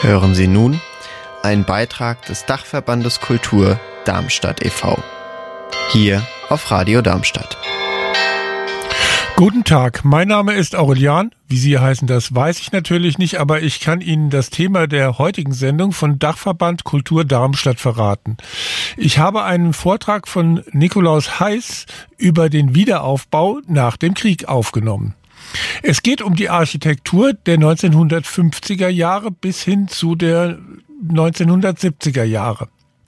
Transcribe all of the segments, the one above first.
Hören Sie nun einen Beitrag des Dachverbandes Kultur Darmstadt e.V. Hier auf Radio Darmstadt. Guten Tag, mein Name ist Aurelian. Wie Sie heißen, das weiß ich natürlich nicht, aber ich kann Ihnen das Thema der heutigen Sendung von Dachverband Kultur Darmstadt verraten. Ich habe einen Vortrag von Nikolaus Heiß über den Wiederaufbau nach dem Krieg aufgenommen. Es geht um die Architektur der 1950er Jahre bis hin zu der 1970er Jahre.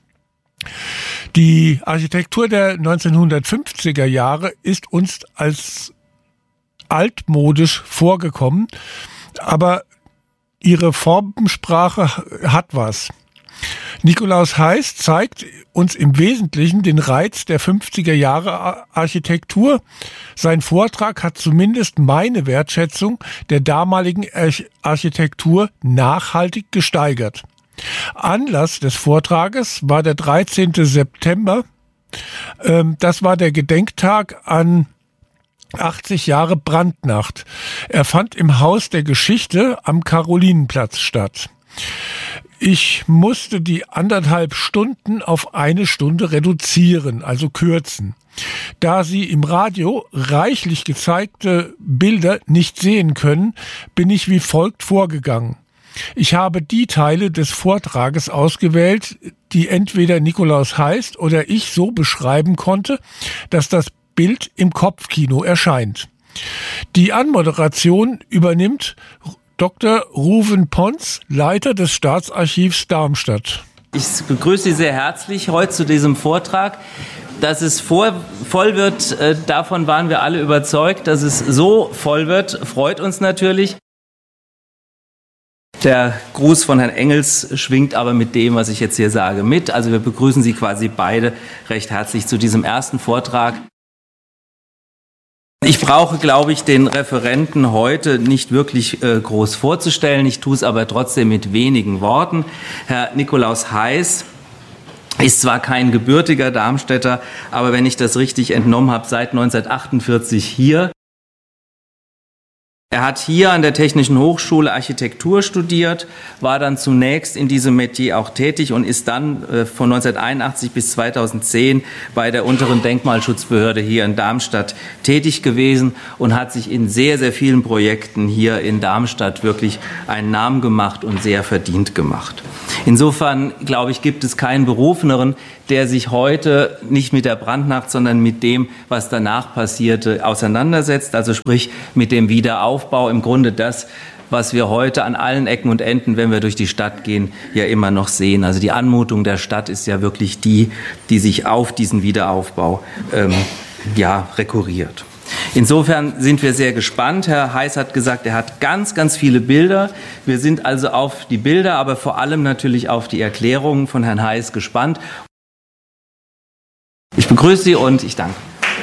Die Architektur der 1950er Jahre ist uns als altmodisch vorgekommen, aber ihre Formensprache hat was. Nikolaus Heiß zeigt uns im Wesentlichen den Reiz der 50er Jahre Architektur. Sein Vortrag hat zumindest meine Wertschätzung der damaligen Architektur nachhaltig gesteigert. Anlass des Vortrages war der 13. September. Das war der Gedenktag an 80 Jahre Brandnacht. Er fand im Haus der Geschichte am Karolinenplatz statt. Ich musste die 1,5 Stunden auf 1 Stunde reduzieren, also kürzen. Da Sie im Radio reichlich gezeigte Bilder nicht sehen können, bin ich wie folgt vorgegangen. Ich habe die Teile des Vortrages ausgewählt, die entweder Nikolaus Heiß oder ich so beschreiben konnte, dass das Bild im Kopfkino erscheint. Die Anmoderation übernimmt Dr. Ruven Pons, Leiter des Staatsarchivs Darmstadt. Ich begrüße Sie sehr herzlich heute zu diesem Vortrag. Dass es voll wird, davon waren wir alle überzeugt. Dass es so voll wird, freut uns natürlich. Der Gruß von Herrn Engels schwingt aber mit dem, was ich jetzt hier sage, mit. Also wir begrüßen Sie quasi beide recht herzlich zu diesem ersten Vortrag. Ich brauche, glaube ich, den Referenten heute nicht wirklich groß vorzustellen. Ich tue es aber trotzdem mit wenigen Worten. Herr Nikolaus Heiß ist zwar kein gebürtiger Darmstädter, aber wenn ich das richtig entnommen habe, seit 1948 hier. Er hat hier an der Technischen Hochschule Architektur studiert, war dann zunächst in diesem Metier auch tätig und ist dann von 1981 bis 2010 bei der unteren Denkmalschutzbehörde hier in Darmstadt tätig gewesen und hat sich in sehr, sehr vielen Projekten hier in Darmstadt wirklich einen Namen gemacht und sehr verdient gemacht. Insofern, glaube ich, gibt es keinen Berufeneren, der sich heute nicht mit der Brandnacht, sondern mit dem, was danach passierte, auseinandersetzt. Also sprich mit dem Wiederaufbau, im Grunde das, was wir heute an allen Ecken und Enden, wenn wir durch die Stadt gehen, ja immer noch sehen. Also die Anmutung der Stadt ist ja wirklich die sich auf diesen Wiederaufbau rekurriert. Insofern sind wir sehr gespannt. Herr Heiß hat gesagt, er hat ganz, ganz viele Bilder. Wir sind also auf die Bilder, aber vor allem natürlich auf die Erklärungen von Herrn Heiß gespannt. Ich begrüße Sie und ich danke.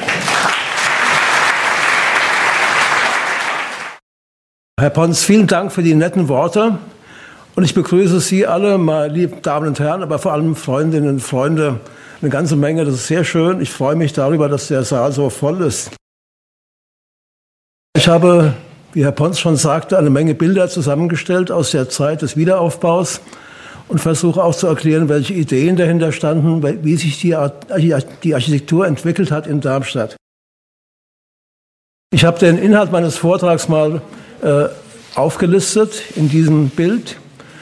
Herr Pons, vielen Dank für die netten Worte. Und ich begrüße Sie alle, meine lieben Damen und Herren, aber vor allem Freundinnen und Freunde, eine ganze Menge. Das ist sehr schön. Ich freue mich darüber, dass der Saal so voll ist. Ich habe, wie Herr Pons schon sagte, eine Menge Bilder zusammengestellt aus der Zeit des Wiederaufbaus und versuche auch zu erklären, welche Ideen dahinter standen, wie sich die Architektur entwickelt hat in Darmstadt. Ich habe den Inhalt meines Vortrags mal aufgelistet in diesem Bild.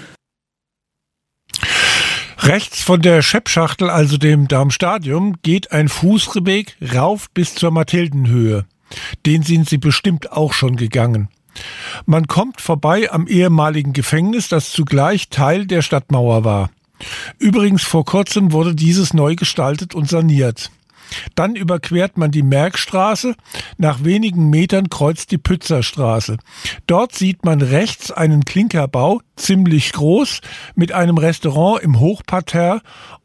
Rechts von der Scheppschachtel, also dem Darmstadium, geht ein Fußweg rauf bis zur Mathildenhöhe. Den sind Sie bestimmt auch schon gegangen. Man kommt vorbei am ehemaligen Gefängnis, das zugleich Teil der Stadtmauer war. Übrigens vor kurzem wurde dieses neu gestaltet und saniert. Dann überquert man die Merckstraße, nach wenigen Metern kreuzt die Pützerstraße. Dort sieht man rechts einen Klinkerbau, ziemlich groß, mit einem Restaurant im Hochparterre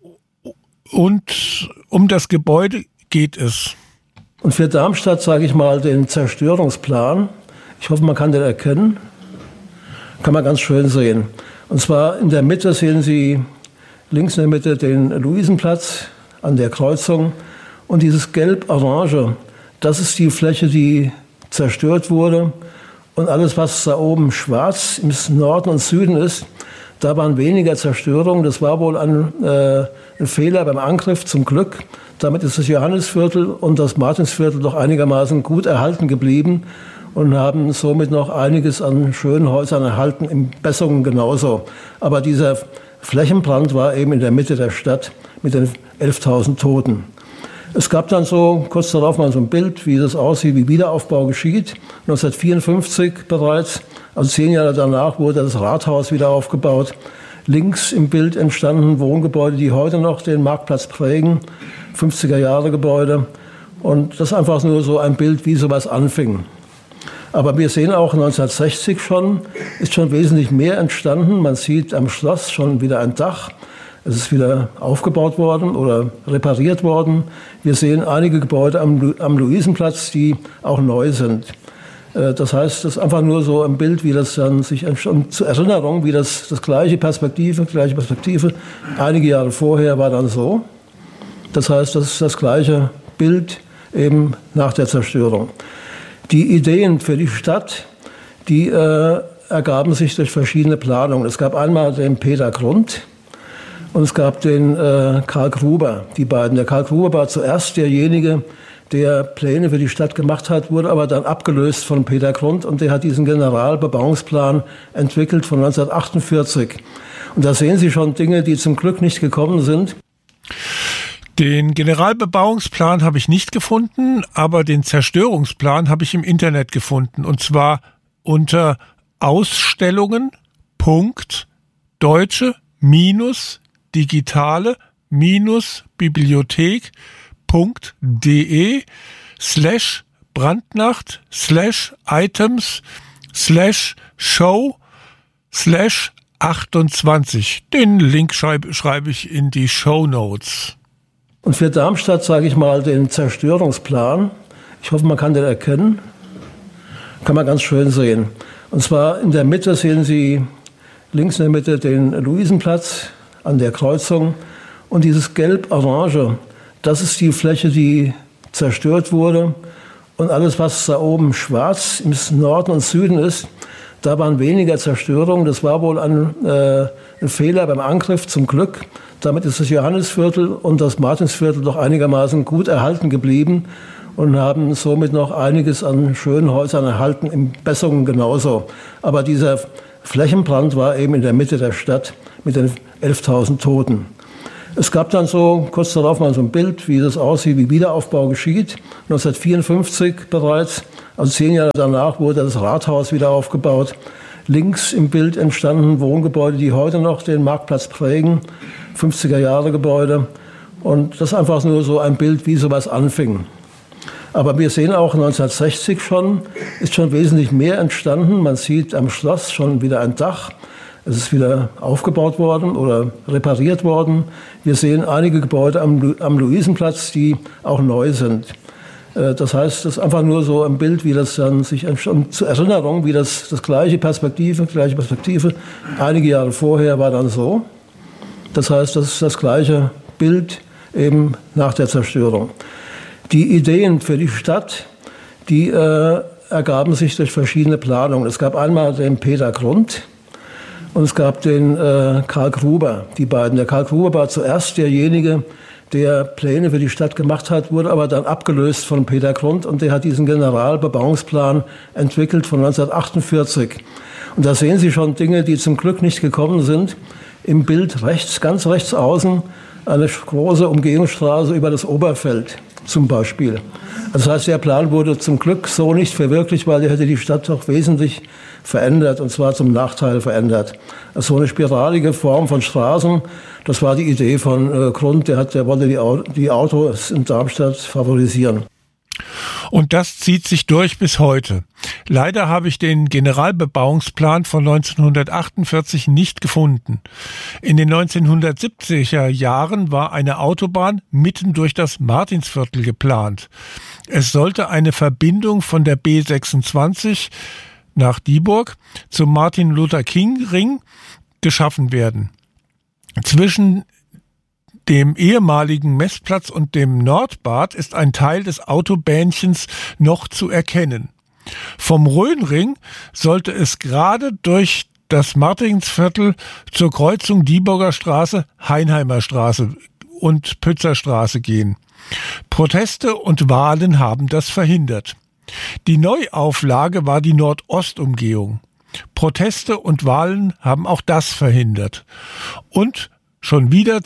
und um das Gebäude geht es. Und für Darmstadt sage ich mal den Zerstörungsplan. Ich hoffe, man kann den erkennen. Kann man ganz schön sehen. Und zwar in der Mitte sehen Sie links in der Mitte den Luisenplatz an der Kreuzung. Und dieses Gelb-Orange, das ist die Fläche, die zerstört wurde. Und alles, was da oben schwarz im Norden und Süden ist, Da waren weniger Zerstörungen. Das war wohl ein Fehler beim Angriff, zum Glück. Damit ist das Johannisviertel und das Martinsviertel doch einigermaßen gut erhalten geblieben und haben somit noch einiges an schönen Häusern erhalten, in Bessungen genauso. Aber dieser Flächenbrand war eben in der Mitte der Stadt mit den 11.000 Toten. Es gab dann so kurz darauf mal so ein Bild, wie das aussieht, wie Wiederaufbau geschieht. 1954 bereits, also 10 Jahre danach, wurde das Rathaus wieder aufgebaut. Links im Bild entstanden Wohngebäude, die heute noch den Marktplatz prägen, 50er-Jahre-Gebäude. Und das ist einfach nur so ein Bild, wie sowas anfing. Aber wir sehen auch 1960 ist schon wesentlich mehr entstanden. Man sieht am Schloss schon wieder ein Dach. Es ist wieder aufgebaut worden oder repariert worden. Wir sehen einige Gebäude am Luisenplatz, die auch neu sind. Das heißt, das ist einfach nur so ein Bild, wie das dann sich zur Erinnerung, wie das gleiche Perspektive, einige Jahre vorher war dann so. Das heißt, das ist das gleiche Bild eben nach der Zerstörung. Die Ideen für die Stadt, die ergaben sich durch verschiedene Planungen. Es gab einmal den Peter Grund und es gab den Karl Gruber, die beiden. Der Karl Gruber war zuerst derjenige, der Pläne für die Stadt gemacht hat, wurde aber dann abgelöst von Peter Grund und der hat diesen Generalbebauungsplan entwickelt von 1948. Und da sehen Sie schon Dinge, die zum Glück nicht gekommen sind. Den Generalbebauungsplan habe ich nicht gefunden, aber den Zerstörungsplan habe ich im Internet gefunden. Und zwar unter Ausstellungen.deutsche-digitale-brandnacht/items/show/28. Den Link schreibe ich in die Shownotes. Und für Darmstadt sage ich mal den Zerstörungsplan. Ich hoffe, man kann den erkennen. Kann man ganz schön sehen. Und zwar in der Mitte sehen Sie links in der Mitte den Luisenplatz an der Kreuzung. Und dieses Gelb-Orange, das ist die Fläche, die zerstört wurde. Und alles, was da oben schwarz im Norden und Süden ist, da waren weniger Zerstörungen. Das war wohl ein Fehler beim Angriff, zum Glück. Damit ist das Johannisviertel und das Martinsviertel doch einigermaßen gut erhalten geblieben und haben somit noch einiges an schönen Häusern erhalten, in Bessungen genauso. Aber dieser Flächenbrand war eben in der Mitte der Stadt mit den 11.000 Toten. Es gab dann so kurz darauf mal so ein Bild, wie das aussieht, wie Wiederaufbau geschieht. 1954 bereits, also 10 Jahre danach, wurde das Rathaus wieder aufgebaut. Links im Bild entstanden Wohngebäude, die heute noch den Marktplatz prägen, 50er-Jahre-Gebäude. Und das ist einfach nur so ein Bild, wie sowas anfing. Aber wir sehen auch 1960 ist schon wesentlich mehr entstanden. Man sieht am Schloss schon wieder ein Dach. Es ist wieder aufgebaut worden oder repariert worden. Wir sehen einige Gebäude am Luisenplatz, die auch neu sind. Das heißt, das ist einfach nur so ein Bild, wie das dann sich zur Erinnerung, wie das gleiche Perspektive, einige Jahre vorher war dann so. Das heißt, das ist das gleiche Bild eben nach der Zerstörung. Die Ideen für die Stadt, die ergaben sich durch verschiedene Planungen. Es gab einmal den Peter Grund und es gab den Karl Gruber, die beiden. Der Karl Gruber war zuerst derjenige, der Pläne für die Stadt gemacht hat, wurde aber dann abgelöst von Peter Grund und der hat diesen Generalbebauungsplan entwickelt von 1948. Und da sehen Sie schon Dinge, die zum Glück nicht gekommen sind. Im Bild rechts, ganz rechts außen, eine große Umgehungsstraße über das Oberfeld zum Beispiel. Das heißt, der Plan wurde zum Glück so nicht verwirklicht, weil der hätte die Stadt doch wesentlich verändert, und zwar zum Nachteil verändert. Also so eine spiralige Form von Straßen, das war die Idee von Grund, der wollte die Autos in Darmstadt favorisieren. Und das zieht sich durch bis heute. Leider habe ich den Generalbebauungsplan von 1948 nicht gefunden. In den 1970er Jahren war eine Autobahn mitten durch das Martinsviertel geplant. Es sollte eine Verbindung von der B26 nach Dieburg zum Martin-Luther-King-Ring geschaffen werden. Zwischen dem ehemaligen Messplatz und dem Nordbad ist ein Teil des Autobähnchens noch zu erkennen. Vom Rhönring sollte es gerade durch das Martinsviertel zur Kreuzung Dieburger Straße, Heinheimer Straße und Pützer Straße gehen. Proteste und Wahlen haben das verhindert. Die Neuauflage war die Nordostumgehung. Proteste und Wahlen haben auch das verhindert. Und schon wieder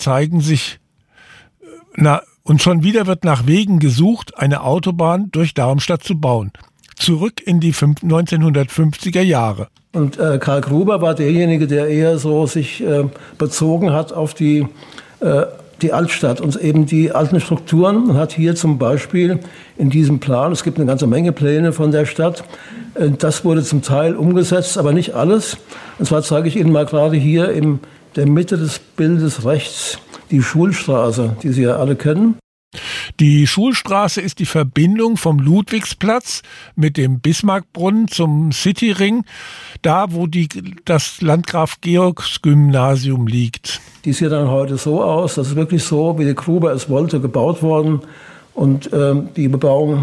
wird nach Wegen gesucht, eine Autobahn durch Darmstadt zu bauen. Zurück in die 1950er Jahre. Und Karl Gruber war derjenige, der eher so sich bezogen hat auf die Altstadt und eben die alten Strukturen und hat hier zum Beispiel in diesem Plan, es gibt eine ganze Menge Pläne von der Stadt, das wurde zum Teil umgesetzt, aber nicht alles. Und zwar zeige ich Ihnen mal gerade hier in der Mitte des Bildes rechts die Schulstraße, die Sie ja alle kennen. Die Schulstraße ist die Verbindung vom Ludwigsplatz mit dem Bismarckbrunnen zum Cityring, da wo das Landgraf-Georgs-Gymnasium liegt. Die sieht dann heute so aus, das ist wirklich so, wie der Gruber es wollte, gebaut worden. Und die Bebauung,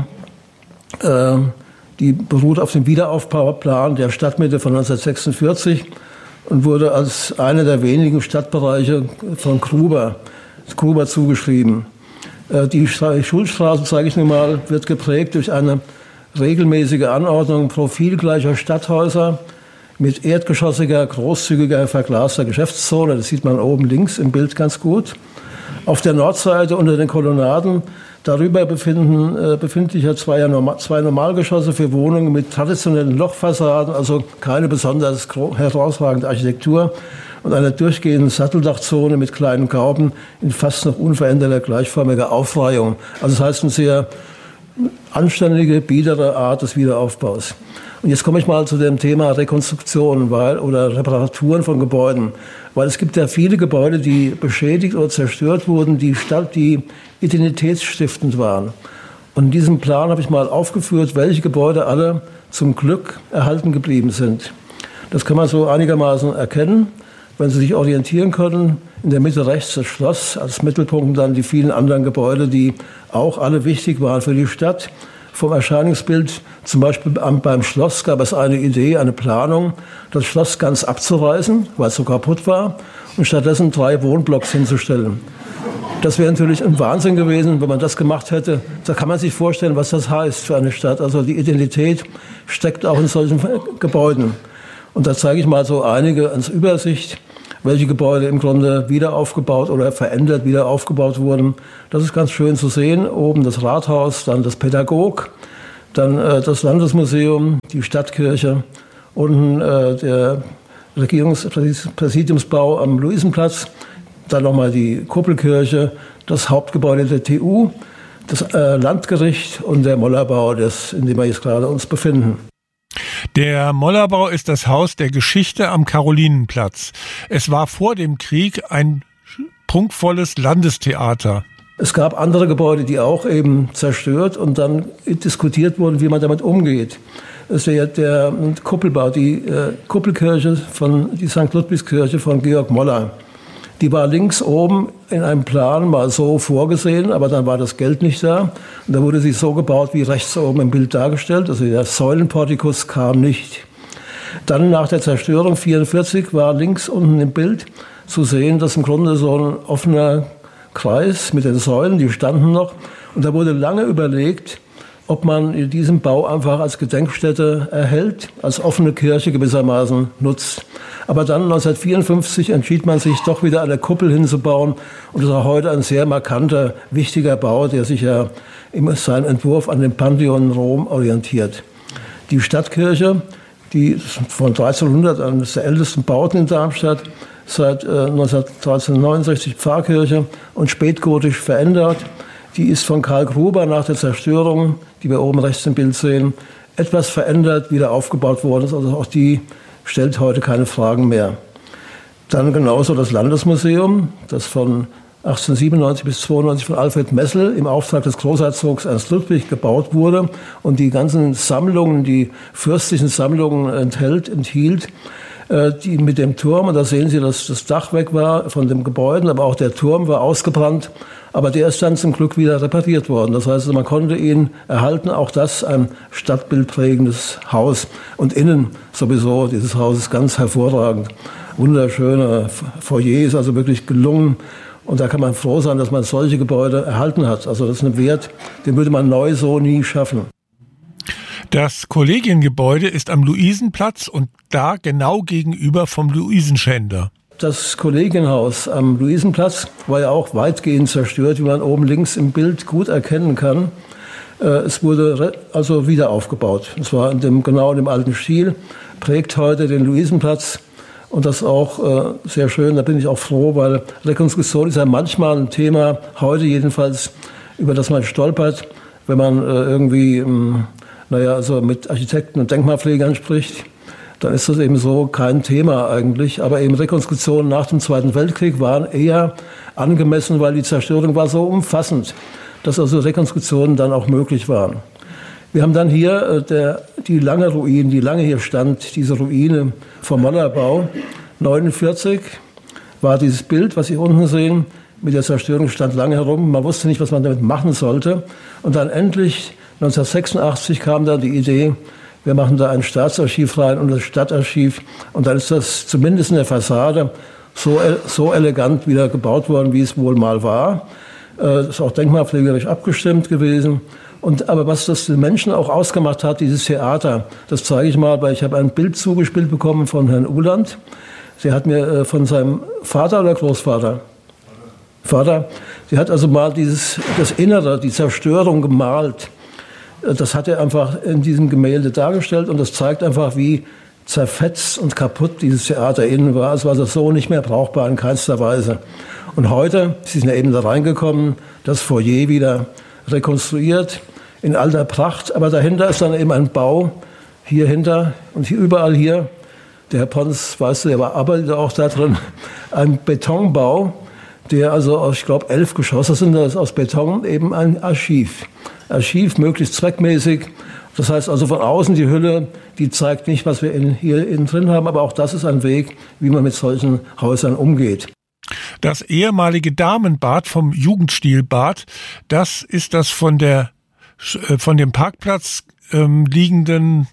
die beruht auf dem Wiederaufbauplan der Stadtmitte von 1946 und wurde als einer der wenigen Stadtbereiche von Gruber zugeschrieben. Die Schulstraße, zeige ich nun mal, wird geprägt durch eine regelmäßige Anordnung profilgleicher Stadthäuser mit erdgeschossiger, großzügiger, verglaster Geschäftszone. Das sieht man oben links im Bild ganz gut. Auf der Nordseite unter den Kolonnaden, darüber befinden sich ja zwei Normalgeschosse für Wohnungen mit traditionellen Lochfassaden, also keine besonders herausragende Architektur, und einer durchgehenden Satteldachzone mit kleinen Gauben in fast noch unveränderter gleichförmiger Aufreihung. Also das heißt eine sehr anständige, biedere Art des Wiederaufbaus. Und jetzt komme ich mal zu dem Thema Rekonstruktion oder Reparaturen von Gebäuden. Weil es gibt ja viele Gebäude, die beschädigt oder zerstört wurden, die identitätsstiftend waren. Und in diesem Plan habe ich mal aufgeführt, welche Gebäude alle zum Glück erhalten geblieben sind. Das kann man so einigermaßen erkennen. Wenn Sie sich orientieren können, in der Mitte rechts das Schloss, als Mittelpunkt dann die vielen anderen Gebäude, die auch alle wichtig waren für die Stadt. Vom Erscheinungsbild, zum Beispiel beim Schloss, gab es eine Idee, eine Planung, das Schloss ganz abzureißen, weil es so kaputt war, und stattdessen 3 Wohnblocks hinzustellen. Das wäre natürlich ein Wahnsinn gewesen, wenn man das gemacht hätte. Da kann man sich vorstellen, was das heißt für eine Stadt. Also die Identität steckt auch in solchen Gebäuden. Und da zeige ich mal so einige als Übersicht, welche Gebäude im Grunde wieder aufgebaut oder verändert wieder aufgebaut wurden. Das ist ganz schön zu sehen. Oben das Rathaus, dann das Pädagog, dann das Landesmuseum, die Stadtkirche, unten der Regierungspräsidiumsbau am Luisenplatz, dann nochmal die Kuppelkirche, das Hauptgebäude der TU, das Landgericht und der Mollerbau, in dem wir jetzt gerade uns befinden. Der Mollerbau ist das Haus der Geschichte am Karolinenplatz. Es war vor dem Krieg ein prunkvolles Landestheater. Es gab andere Gebäude, die auch eben zerstört und dann diskutiert wurden, wie man damit umgeht. Es wäre der Kuppelbau, die Kuppelkirche die St. Ludwigskirche von Georg Moller. Die war links oben in einem Plan mal so vorgesehen, aber dann war das Geld nicht da. Und da wurde sie so gebaut, wie rechts oben im Bild dargestellt. Also der Säulenportikus kam nicht. Dann nach der Zerstörung 1944 war links unten im Bild zu sehen, dass im Grunde so ein offener Kreis mit den Säulen, die standen noch. Und da wurde lange überlegt, ob man diesen Bau einfach als Gedenkstätte erhält, als offene Kirche gewissermaßen nutzt. Aber dann 1954 entschied man sich doch wieder eine Kuppel hinzubauen. Und das ist auch heute ein sehr markanter, wichtiger Bau, der sich ja in seinem Entwurf an den Pantheon in Rom orientiert. Die Stadtkirche, die von 1300 eines der ältesten Bauten in Darmstadt, seit 1369 Pfarrkirche und spätgotisch verändert. Die ist von Karl Gruber nach der Zerstörung, die wir oben rechts im Bild sehen, etwas verändert, wieder aufgebaut worden ist. Also auch die stellt heute keine Fragen mehr. Dann genauso das Landesmuseum, das von 1897 bis 1892 von Alfred Messel im Auftrag des Großherzogs Ernst Ludwig gebaut wurde und die ganzen Sammlungen, die fürstlichen Sammlungen enthielt, die mit dem Turm, und da sehen Sie, dass das Dach weg war von dem Gebäude, aber auch der Turm war ausgebrannt. Aber der ist dann zum Glück wieder repariert worden. Das heißt, man konnte ihn erhalten, auch das ein stadtbildprägendes Haus. Und innen sowieso, dieses Haus ist ganz hervorragend. Wunderschöne Foyer, ist also wirklich gelungen. Und da kann man froh sein, dass man solche Gebäude erhalten hat. Also das ist ein Wert, den würde man neu so nie schaffen. Das Kollegiengebäude ist am Luisenplatz und da genau gegenüber vom Luisenschänder. Das Kollegienhaus am Luisenplatz war ja auch weitgehend zerstört, wie man oben links im Bild gut erkennen kann. Es wurde also wieder aufgebaut. Es war genau in dem alten Stil, prägt heute den Luisenplatz. Und das auch sehr schön, da bin ich auch froh, weil Rekonstruktion ist ja manchmal ein Thema, heute jedenfalls, über das man stolpert, wenn man irgendwie also mit Architekten und Denkmalpflegern spricht. Dann ist das eben so kein Thema eigentlich. Aber eben Rekonstruktionen nach dem Zweiten Weltkrieg waren eher angemessen, weil die Zerstörung war so umfassend, dass also Rekonstruktionen dann auch möglich waren. Wir haben dann hier die lange Ruine, die lange hier stand, diese Ruine vom Mollerbau. 1949 war dieses Bild, was Sie unten sehen, mit der Zerstörung stand lange herum. Man wusste nicht, was man damit machen sollte. Und dann endlich 1986 kam dann die Idee, wir machen da ein Staatsarchiv rein und das Stadtarchiv. Und dann ist das zumindest in der Fassade so elegant wieder gebaut worden, wie es wohl mal war. Das ist auch denkmalpflegerisch abgestimmt gewesen. Aber was das den Menschen auch ausgemacht hat, dieses Theater, das zeige ich mal, weil ich habe ein Bild zugespielt bekommen von Herrn Uhland. Der hat mir von seinem Vater oder Großvater? Vater. Der hat also mal das Innere, die Zerstörung gemalt. Das hat er einfach in diesem Gemälde dargestellt und das zeigt einfach, wie zerfetzt und kaputt dieses Theater innen war. Es war also so nicht mehr brauchbar in keinster Weise. Und heute, Sie sind ja eben da reingekommen, das Foyer wieder rekonstruiert in alter Pracht, aber dahinter ist dann eben ein Bau, hier hinter und hier überall hier, der Herr Pons, weißt du, der arbeitet auch da drin, ein Betonbau, der also aus, ich glaube, 11 Geschosse sind, das ist aus Beton, eben ein Archiv. Archiv, möglichst zweckmäßig. Das heißt also von außen die Hülle, die zeigt nicht, was wir hier innen drin haben, aber auch das ist ein Weg, wie man mit solchen Häusern umgeht. Das ehemalige Damenbad vom Jugendstilbad, das ist das von dem Parkplatz liegenden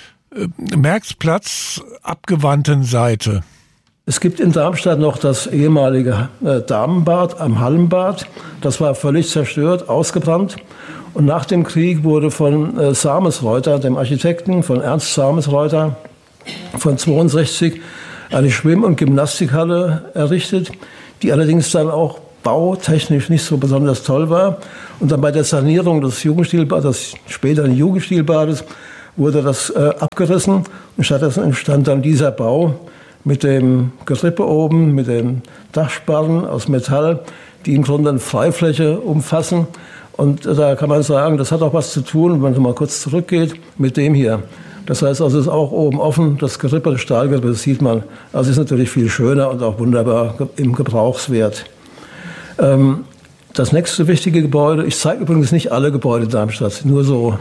Merxplatz abgewandten Seite. Es gibt in Darmstadt noch das ehemalige Damenbad am Hallenbad. Das war völlig zerstört, ausgebrannt. Und nach dem Krieg wurde von Samesreuter, dem Architekten, von Ernst Samesreuter, von 62 eine Schwimm- und Gymnastikhalle errichtet, die allerdings dann auch bautechnisch nicht so besonders toll war. Und dann bei der Sanierung des Jugendstilbades, des späteren Jugendstilbades, wurde das abgerissen. Und stattdessen entstand dann dieser Bau mit dem Gerippe oben, mit den Dachsparren aus Metall, die im Grunde eine Freifläche umfassen. Und da kann man sagen, das hat auch was zu tun, wenn man mal kurz zurückgeht, mit dem hier. Das heißt also, es ist auch oben offen, das Gerippe, das Stahlgerippe, das sieht man. Also ist natürlich viel schöner und auch wunderbar im Gebrauchswert. Das nächste wichtige Gebäude, ich zeige übrigens nicht alle Gebäude Darmstadt, nur so.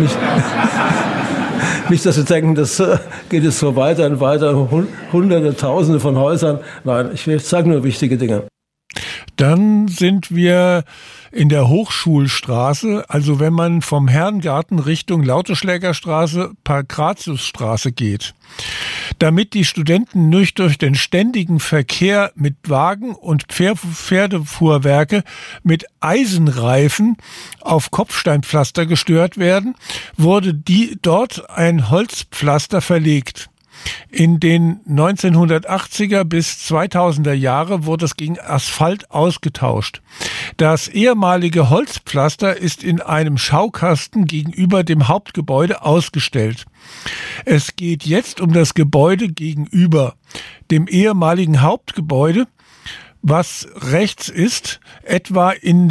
Nicht, dass Sie denken, das geht jetzt so weiter und weiter, Hunderte, Tausende von Häusern. Nein, ich zeige nur wichtige Dinge. Dann sind wir in der Hochschulstraße, also wenn man vom Herrengarten Richtung Lauteschlägerstraße, Pankratiusstraße geht. Damit die Studenten nicht durch den ständigen Verkehr mit Wagen und Pferdefuhrwerke mit Eisenreifen auf Kopfsteinpflaster gestört werden, wurde dort ein Holzpflaster verlegt. In den 1980er bis 2000er Jahre wurde es gegen Asphalt ausgetauscht. Das ehemalige Holzpflaster ist in einem Schaukasten gegenüber dem Hauptgebäude ausgestellt. Es geht jetzt um das Gebäude gegenüber dem ehemaligen Hauptgebäude, was rechts ist, etwa in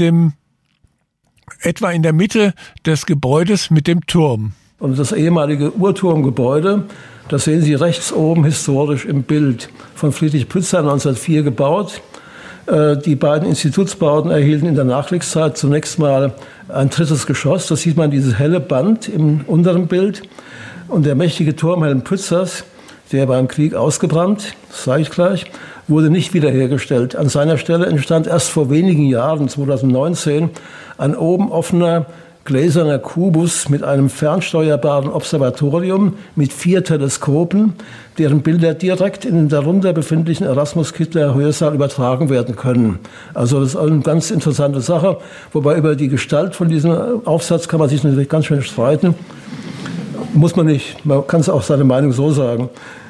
der Mitte des Gebäudes mit dem Turm. Und das ehemalige Uhrturmgebäude, das sehen Sie rechts oben historisch im Bild, von Friedrich Pützer 1904 gebaut. Die beiden Institutsbauten erhielten in der Nachkriegszeit zunächst mal ein drittes Geschoss. Das sieht man, dieses helle Band im unteren Bild. Und der mächtige Turm Helm Pützers, der beim Krieg ausgebrannt, das sage ich gleich, wurde nicht wiederhergestellt. An seiner Stelle entstand erst vor wenigen Jahren, 2019, ein oben offener gläserner Kubus mit einem fernsteuerbaren Observatorium mit 4 Teleskopen, deren Bilder direkt in den darunter befindlichen Erasmus-Kittler-Hörsaal übertragen werden können. Also das ist eine ganz interessante Sache, wobei über die Gestalt von diesem Aufsatz kann man sich natürlich ganz schön streiten. Muss man nicht, man kann es auch seine Meinung so sagen.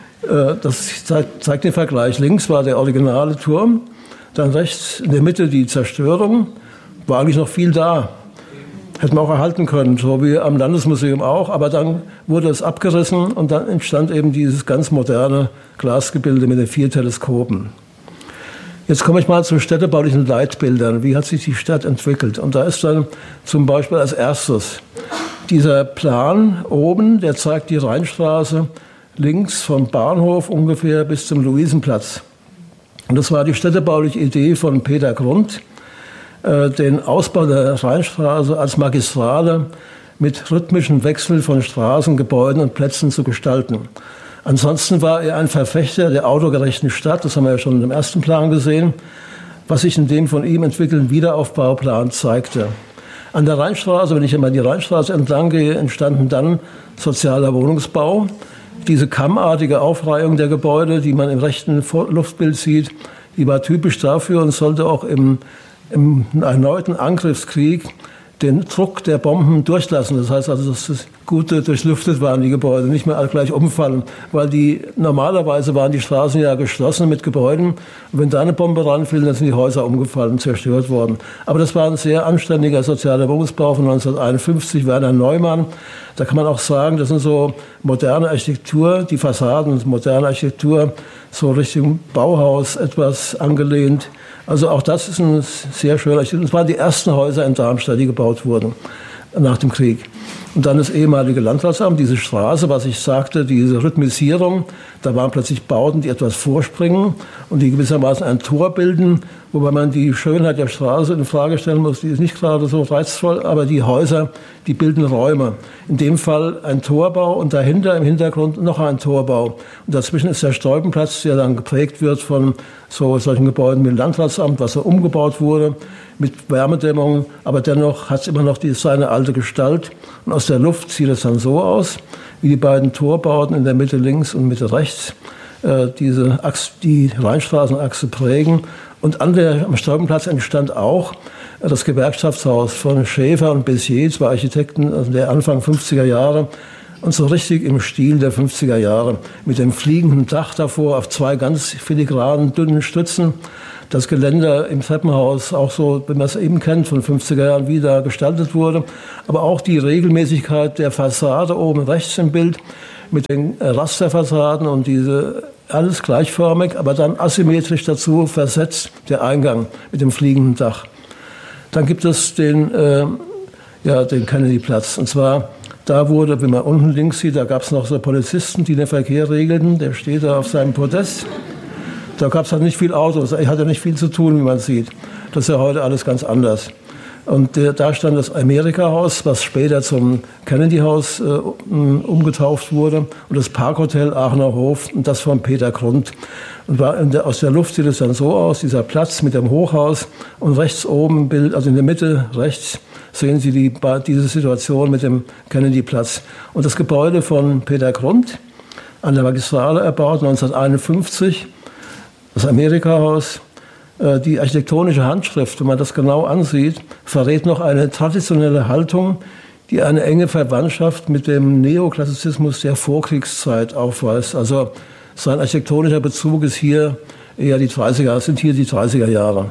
Das zeigt den Vergleich. Links war der originale Turm, dann rechts in der Mitte die Zerstörung, war eigentlich noch viel da. Hätten wir auch erhalten können, so wie am Landesmuseum auch, aber dann wurde es abgerissen und dann entstand eben dieses ganz moderne Glasgebilde mit den 4 Teleskopen. Jetzt komme ich mal zu städtebaulichen Leitbildern. Wie hat sich die Stadt entwickelt? Und da ist dann zum Beispiel als erstes dieser Plan oben, der zeigt die Rheinstraße links vom Bahnhof ungefähr bis zum Luisenplatz. Und das war die städtebauliche Idee von Peter Grund, den Ausbau der Rheinstraße als Magistrale mit rhythmischem Wechsel von Straßen, Gebäuden und Plätzen zu gestalten. Ansonsten war er ein Verfechter der autogerechten Stadt, das haben wir ja schon im ersten Plan gesehen, was sich in dem von ihm entwickelten Wiederaufbauplan zeigte. An der Rheinstraße, wenn ich immer die Rheinstraße entlang gehe, entstanden dann sozialer Wohnungsbau. Diese kammartige Aufreihung der Gebäude, die man im rechten Luftbild sieht, die war typisch dafür und sollte auch im erneuten Angriffskrieg den Druck der Bomben durchlassen. Das heißt also, dass das Gute durchlüftet waren, die Gebäude, nicht mehr alle gleich umfallen. Weil normalerweise waren die Straßen ja geschlossen mit Gebäuden. Und wenn da eine Bombe ranfiel, dann sind die Häuser umgefallen, zerstört worden. Aber das war ein sehr anständiger sozialer Wohnungsbau von 1951, Werner Neumann. Da kann man auch sagen, das sind so moderne Architektur, die Fassaden, moderne Architektur, so Richtung Bauhaus etwas angelehnt. Also auch das ist ein sehr schöner Architektur. Das waren die ersten Häuser in Darmstadt, die gebaut wurden nach dem Krieg. Und dann das ehemalige Landratsamt, diese Straße, was ich sagte, diese Rhythmisierung, da waren plötzlich Bauten, die etwas vorspringen und die gewissermaßen ein Tor bilden, wobei man die Schönheit der Straße in Frage stellen muss, die ist nicht gerade so reizvoll, aber die Häuser, die bilden Räume. In dem Fall ein Torbau und dahinter im Hintergrund noch ein Torbau. Und dazwischen ist der Stolpenplatz, der dann geprägt wird von solchen Gebäuden wie dem Landratsamt, was so umgebaut wurde, mit Wärmedämmung, aber dennoch hat es immer noch seine alte Gestalt. Und aus der Luft sieht es dann so aus, wie die beiden Torbauten in der Mitte links und Mitte rechts die Rheinstraßenachse prägen. Und am Stolpenplatz entstand auch das Gewerkschaftshaus von Schäfer und Bessier, 2 Architekten, also der Anfang 50er Jahre. Und so richtig im Stil der 50er Jahre, mit dem fliegenden Dach davor auf 2 ganz filigranen, dünnen Stützen. Das Geländer im Treppenhaus, auch so, wie man es eben kennt, von 50er Jahren wieder gestaltet wurde. Aber auch die Regelmäßigkeit der Fassade oben rechts im Bild mit den Rasterfassaden und diese alles gleichförmig, aber dann asymmetrisch dazu versetzt, der Eingang mit dem fliegenden Dach. Dann gibt es den Kennedy-Platz. Und zwar, da wurde, wie man unten links sieht, da gab es noch so Polizisten, die den Verkehr regelten. Der steht da auf seinem Podest. Da gab es halt nicht viel Autos, er hatte nicht viel zu tun, wie man sieht. Das ist ja heute alles ganz anders. Und da stand das Amerika-Haus, was später zum Kennedy-Haus umgetauft wurde, und das Parkhotel Aachener Hof, und das von Peter Grund. Und aus der Luft sieht es dann so aus, dieser Platz mit dem Hochhaus, und rechts oben im Bild, also in der Mitte rechts, sehen Sie diese Situation mit dem Kennedy-Platz. Und das Gebäude von Peter Grund, an der Magistrale erbaut, 1951, das Amerika-Haus, die architektonische Handschrift, wenn man das genau ansieht, verrät noch eine traditionelle Haltung, die eine enge Verwandtschaft mit dem Neoklassizismus der Vorkriegszeit aufweist. Also sein architektonischer Bezug ist hier eher die 30er Jahre.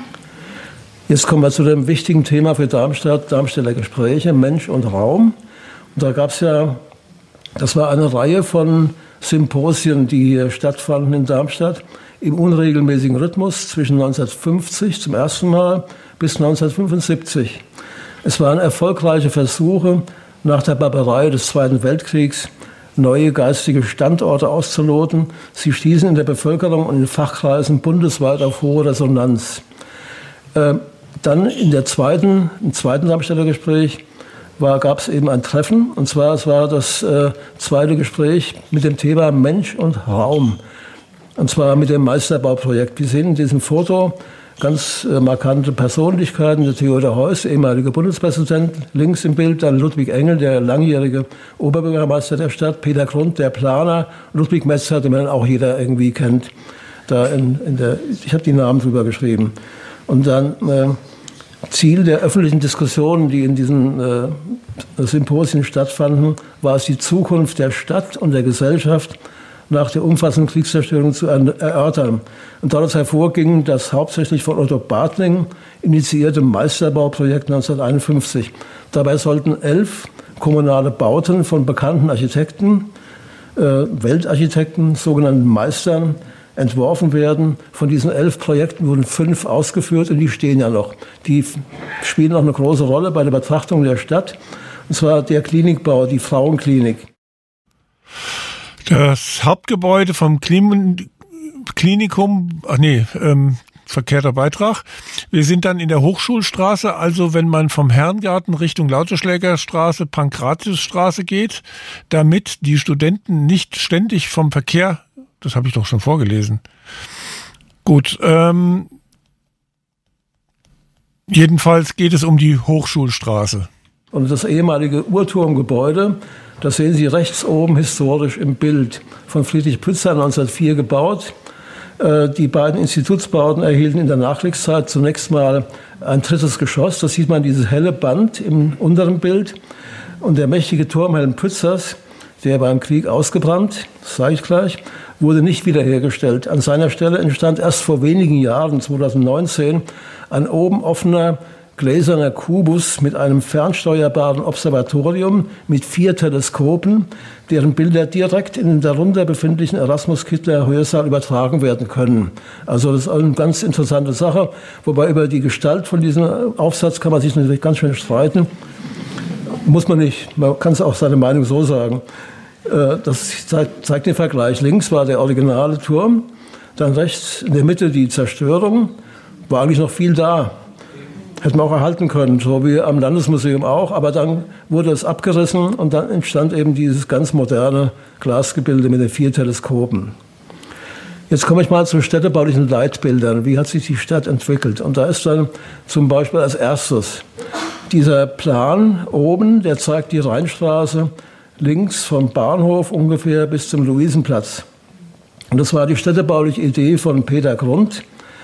Jetzt kommen wir zu dem wichtigen Thema für Darmstadt, Darmstädter Gespräche, Mensch und Raum. Und da gab es das war eine Reihe von Symposien, die hier stattfanden in Darmstadt, im unregelmäßigen Rhythmus zwischen 1950 zum ersten Mal bis 1975. Es waren erfolgreiche Versuche, nach der Barbarei des Zweiten Weltkriegs neue geistige Standorte auszuloten. Sie stießen in der Bevölkerung und in Fachkreisen bundesweit auf hohe Resonanz. Dann im zweiten Darmstädter Gespräch gab es eben ein Treffen. Und zwar, es war das zweite Gespräch mit dem Thema Mensch und Raum. Und zwar mit dem Meisterbauprojekt. Wir sehen in diesem Foto ganz markante Persönlichkeiten. Der Theodor Heuss, ehemaliger Bundespräsident, links im Bild, dann Ludwig Engel, der langjährige Oberbürgermeister der Stadt, Peter Grund, der Planer, Ludwig Metzer, den man auch jeder irgendwie kennt. Da ich habe die Namen drüber geschrieben. Und dann Ziel der öffentlichen Diskussionen, die in diesen Symposien stattfanden, war es, die Zukunft der Stadt und der Gesellschaft nach der umfassenden Kriegszerstörung zu erörtern. Und daraus hervorging das hauptsächlich von Otto Bartling initiierte Meisterbauprojekt 1951. Dabei sollten 11 kommunale Bauten von bekannten Architekten, Weltarchitekten, sogenannten Meistern, entworfen werden. Von diesen 11 Projekten wurden 5 ausgeführt und die stehen ja noch. Die spielen auch eine große Rolle bei der Betrachtung der Stadt. Und zwar der Klinikbau, die Frauenklinik. Das Hauptgebäude vom Klinikum, verkehrter Beitrag. Wir sind dann in der Hochschulstraße, also wenn man vom Herrengarten Richtung Lauteschlägerstraße, Pankratiusstraße geht, damit die Studenten nicht ständig vom Verkehr, das habe ich doch schon vorgelesen. Gut, jedenfalls geht es um die Hochschulstraße. Und das ehemalige Uhrturmgebäude, das sehen Sie rechts oben historisch im Bild, von Friedrich Pützer 1904 gebaut. Die beiden Institutsbauten erhielten in der Nachkriegszeit zunächst mal ein drittes Geschoss. Das sieht man, dieses helle Band im unteren Bild. Und der mächtige Turmhelm Pützers, der beim Krieg ausgebrannt, das sage ich gleich, wurde nicht wiederhergestellt. An seiner Stelle entstand erst vor wenigen Jahren, 2019, ein oben offener gläserner Kubus mit einem fernsteuerbaren Observatorium mit 4 Teleskopen, deren Bilder direkt in den darunter befindlichen Erasmus-Kittler-Hörsaal übertragen werden können. Also das ist eine ganz interessante Sache, wobei über die Gestalt von diesem Aufsatz kann man sich natürlich ganz schön streiten. Muss man nicht, man kann es auch seine Meinung so sagen. Das zeigt den Vergleich. Links war der originale Turm, dann rechts in der Mitte die Zerstörung, war eigentlich noch viel da. Hätten wir auch erhalten können, so wie am Landesmuseum auch. Aber dann wurde es abgerissen und dann entstand eben dieses ganz moderne Glasgebilde mit den 4 Teleskopen. Jetzt komme ich mal zu städtebaulichen Leitbildern. Wie hat sich die Stadt entwickelt? Und da ist dann zum Beispiel als erstes dieser Plan oben, der zeigt die Rheinstraße links vom Bahnhof ungefähr bis zum Luisenplatz. Und das war die städtebauliche Idee von Peter Grund,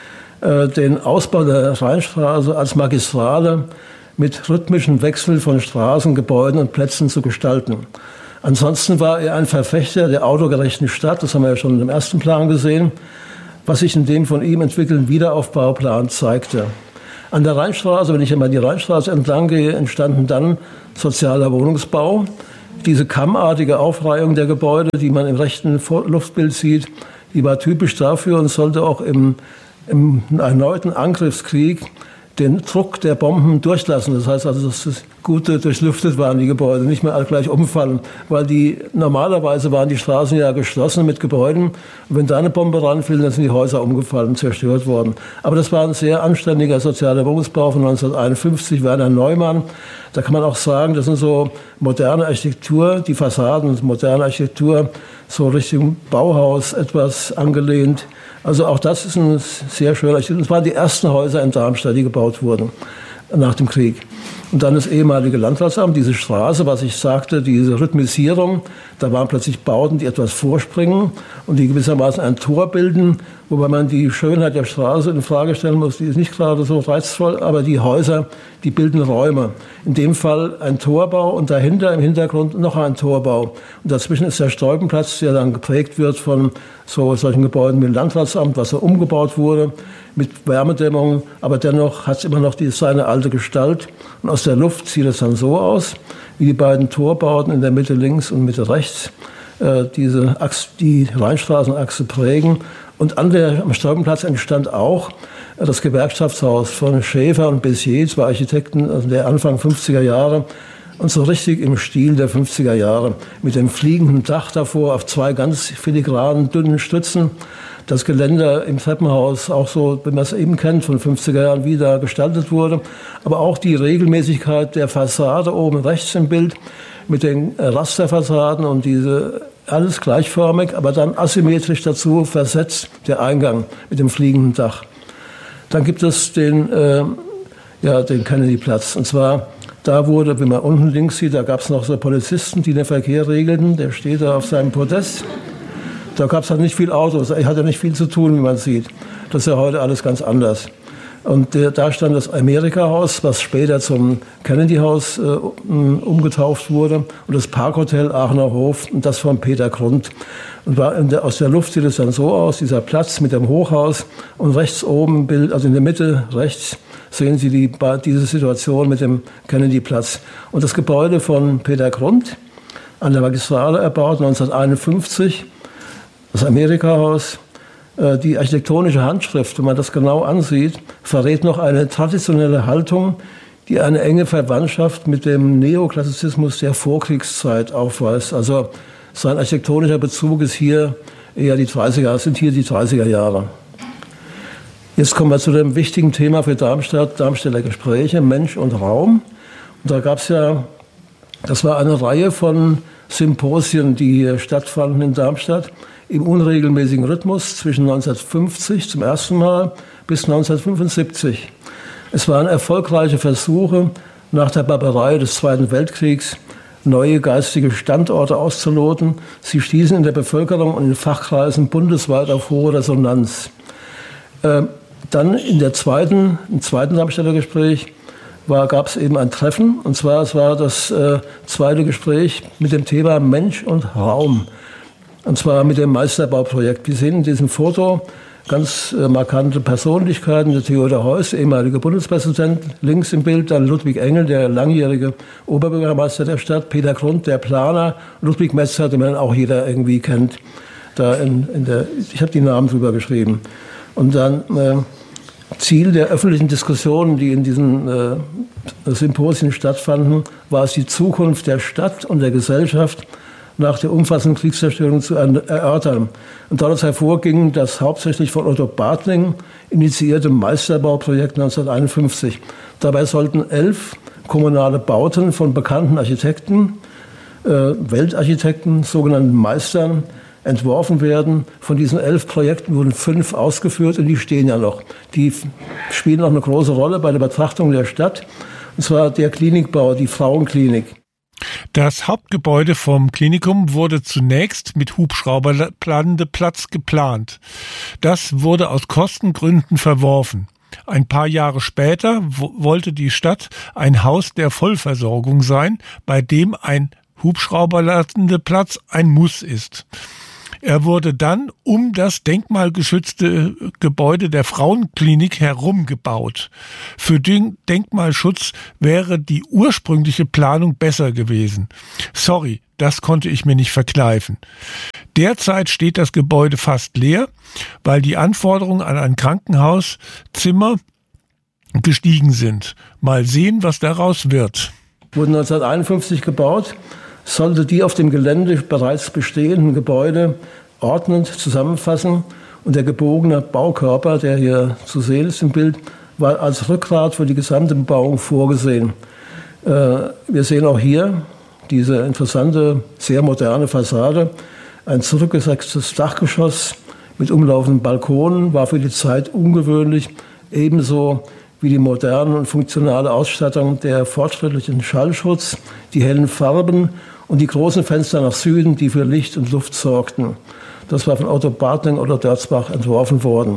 den Ausbau der Rheinstraße als Magistrale mit rhythmischen Wechsel von Straßen, Gebäuden und Plätzen zu gestalten. Ansonsten war er ein Verfechter der autogerechten Stadt, das haben wir ja schon im ersten Plan gesehen, was sich in dem von ihm entwickelten Wiederaufbauplan zeigte. An der Rheinstraße, wenn ich einmal die Rheinstraße entlang gehe, entstanden dann sozialer Wohnungsbau. Diese kammartige Aufreihung der Gebäude, die man im rechten Luftbild sieht, die war typisch dafür und sollte auch im erneuten Angriffskrieg den Druck der Bomben durchlassen. Das heißt also, dass das Gute durchlüftet waren, die Gebäude, nicht mehr alle gleich umfallen. Weil normalerweise waren die Straßen ja geschlossen mit Gebäuden. Und wenn da eine Bombe ranfiel, dann sind die Häuser umgefallen, zerstört worden. Aber das war ein sehr anständiger sozialer Wohnungsbau von 1951, Werner Neumann. Da kann man auch sagen, das sind so moderne Architektur, die Fassaden, moderne Architektur, so Richtung Bauhaus etwas angelehnt. Also auch das ist ein sehr schöner Architektur. Das waren die ersten Häuser in Darmstadt, die gebaut wurden nach dem Krieg. Und dann das ehemalige Landratsamt, diese Straße, was ich sagte, diese Rhythmisierung, da waren plötzlich Bauten, die etwas vorspringen und die gewissermaßen ein Tor bilden, wobei man die Schönheit der Straße in Frage stellen muss, die ist nicht gerade so reizvoll, aber die Häuser, die bilden Räume. In dem Fall ein Torbau und dahinter im Hintergrund noch ein Torbau. Und dazwischen ist der Stolpenplatz, der dann geprägt wird von solchen Gebäuden wie dem Landratsamt, was so umgebaut wurde, mit Wärmedämmung, aber dennoch hat es immer noch seine alte Gestalt. Und aus der Luft sieht es dann so aus, wie die beiden Torbauten in der Mitte links und Mitte rechts die Rheinstraßenachse prägen. Und am Stolpenplatz entstand auch das Gewerkschaftshaus von Schäfer und Bessier, 2 Architekten also der Anfang 50er Jahre. Und so richtig im Stil der 50er Jahre, mit dem fliegenden Dach davor auf 2 ganz filigranen, dünnen Stützen. das Geländer im Treppenhaus auch so, wenn man es eben kennt, von 50er Jahren wieder gestaltet wurde. Aber auch die Regelmäßigkeit der Fassade oben rechts im Bild mit den Rasterfassaden und diese alles gleichförmig, aber dann asymmetrisch dazu versetzt der Eingang mit dem fliegenden Dach. Dann gibt es den Kennedy-Platz. Und zwar, da wurde, wenn man unten links sieht, da gab es noch so Polizisten, die den Verkehr regelten. Der steht da auf seinem Podest. Da gab es halt nicht viel Autos, er hatte nicht viel zu tun, wie man sieht. Das ist ja heute alles ganz anders. Und da stand das Amerika-Haus, was später zum Kennedy-Haus umgetauft wurde, und das Parkhotel Aachener Hof, und das von Peter Grund. Und aus der Luft sieht es dann so aus, dieser Platz mit dem Hochhaus, und rechts oben im Bild, also in der Mitte rechts, sehen Sie diese Situation mit dem Kennedy-Platz. Und das Gebäude von Peter Grund, an der Magistrale erbaut, 1951, das Amerika-Haus, die architektonische Handschrift, wenn man das genau ansieht, verrät noch eine traditionelle Haltung, die eine enge Verwandtschaft mit dem Neoklassizismus der Vorkriegszeit aufweist. Also sein architektonischer Bezug ist hier eher die 30er Jahre. Jetzt kommen wir zu dem wichtigen Thema für Darmstadt, Darmstädter Gespräche, Mensch und Raum. Und da gab es ja, das war eine Reihe von Symposien, die hier stattfanden in Darmstadt, im unregelmäßigen Rhythmus zwischen 1950 zum ersten Mal bis 1975. Es waren erfolgreiche Versuche, nach der Barbarei des Zweiten Weltkriegs neue geistige Standorte auszuloten. Sie stießen in der Bevölkerung und in Fachkreisen bundesweit auf hohe Resonanz. Dann im zweiten Darmstädter Gespräch gab es eben ein Treffen, und zwar es war das zweite Gespräch mit dem Thema Mensch und Raum. Und zwar mit dem Meisterbauprojekt. Wir sehen in diesem Foto ganz markante Persönlichkeiten. Der Theodor Heuss, ehemaliger Bundespräsident, links im Bild, dann Ludwig Engel, der langjährige Oberbürgermeister der Stadt, Peter Grund, der Planer, Ludwig Metzer, den man auch jeder irgendwie kennt. Ich habe die Namen drüber geschrieben. Und dann Ziel der öffentlichen Diskussionen, die in diesen Symposien stattfanden, war es, die Zukunft der Stadt und der Gesellschaft nach der umfassenden Kriegszerstörung zu erörtern. Und daraus hervorging das hauptsächlich von Otto Bartling initiierte Meisterbauprojekt 1951. Dabei sollten 11 kommunale Bauten von bekannten Architekten, Weltarchitekten, sogenannten Meistern, entworfen werden. Von diesen 11 Projekten wurden 5 ausgeführt, und die stehen ja noch. Die spielen auch eine große Rolle bei der Betrachtung der Stadt. Und zwar der Klinikbau, die Frauenklinik. Das Hauptgebäude vom Klinikum wurde zunächst mit Hubschrauberlandeplatz geplant. Das wurde aus Kostengründen verworfen. Ein paar Jahre später wollte die Stadt ein Haus der Vollversorgung sein, bei dem ein Hubschrauberlandeplatz ein Muss ist. Er wurde dann um das denkmalgeschützte Gebäude der Frauenklinik herum gebaut. Für den Denkmalschutz wäre die ursprüngliche Planung besser gewesen. Sorry, das konnte ich mir nicht verkneifen. Derzeit steht das Gebäude fast leer, weil die Anforderungen an ein Krankenhauszimmer gestiegen sind. Mal sehen, was daraus wird. Wurde 1951 gebaut. Sollte die auf dem Gelände bereits bestehenden Gebäude ordnend zusammenfassen, und der gebogene Baukörper, der hier zu sehen ist im Bild, war als Rückgrat für die gesamte Bebauung vorgesehen. Wir sehen auch hier diese interessante, sehr moderne Fassade, ein zurückgesetztes Dachgeschoss mit umlaufenden Balkonen, war für die Zeit ungewöhnlich, ebenso wie die moderne und funktionale Ausstattung, der fortschrittlichen Schallschutz, die hellen Farben und die großen Fenster nach Süden, die für Licht und Luft sorgten. Das war von Otto Bartling oder Dörzbach entworfen worden.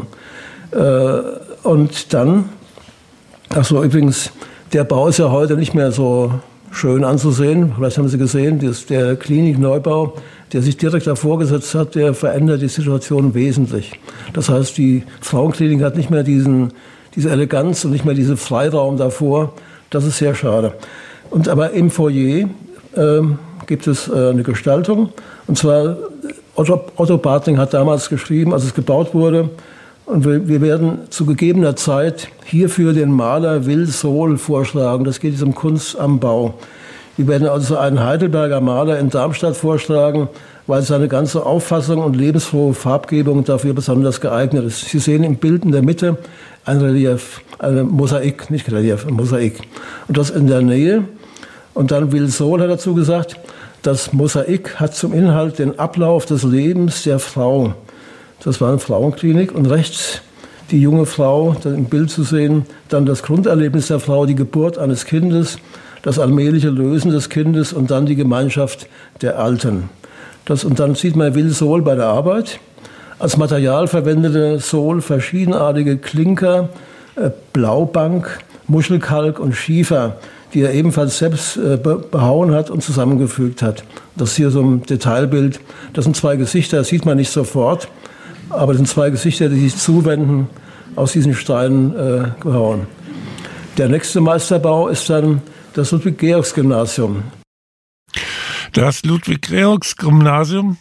Und dann, übrigens, der Bau ist ja heute nicht mehr so schön anzusehen. Vielleicht haben Sie gesehen, der Klinikneubau, der sich direkt davor gesetzt hat, der verändert die Situation wesentlich. Das heißt, die Frauenklinik hat nicht mehr diese Eleganz und nicht mehr diesen Freiraum davor. Das ist sehr schade. Aber im Foyer gibt es eine Gestaltung. Und zwar, Otto Bartling hat damals geschrieben, als es gebaut wurde, und wir werden zu gegebener Zeit hierfür den Maler Will Sohl vorschlagen. Das geht um Kunst am Bau. Wir werden also einen Heidelberger Maler in Darmstadt vorschlagen, weil seine ganze Auffassung und lebensfrohe Farbgebung dafür besonders geeignet ist. Sie sehen im Bild in der Mitte ein Relief, ein Mosaik, nicht Relief, ein Mosaik. Und das in der Nähe. Und dann Will Sohl hat dazu gesagt, das Mosaik hat zum Inhalt den Ablauf des Lebens der Frau. Das war eine Frauenklinik. Und rechts die junge Frau, dann im Bild zu sehen, dann das Grunderlebnis der Frau, die Geburt eines Kindes, das allmähliche Lösen des Kindes und dann die Gemeinschaft der Alten. Und dann sieht man Will Sohl bei der Arbeit. Als Material verwendete Sohl verschiedenartige Klinker, Blaubank, Muschelkalk und Schiefer, die er ebenfalls selbst behauen hat und zusammengefügt hat. Das ist hier so ein Detailbild. Das sind zwei Gesichter, das sieht man nicht sofort, aber das sind zwei Gesichter, die sich zuwenden, aus diesen Steinen gehauen. Der nächste Meisterbau ist dann das Ludwig-Georgs-Gymnasium. Das Ludwig-Georgs-Gymnasium,